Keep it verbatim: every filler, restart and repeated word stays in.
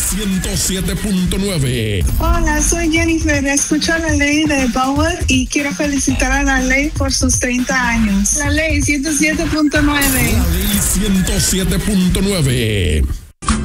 ciento siete punto nueve. Hola, soy Jennifer. Escucho la ley de Bauer y quiero felicitar a la ley por sus treinta años. La ley ciento siete punto nueve. La ley ciento siete punto nueve.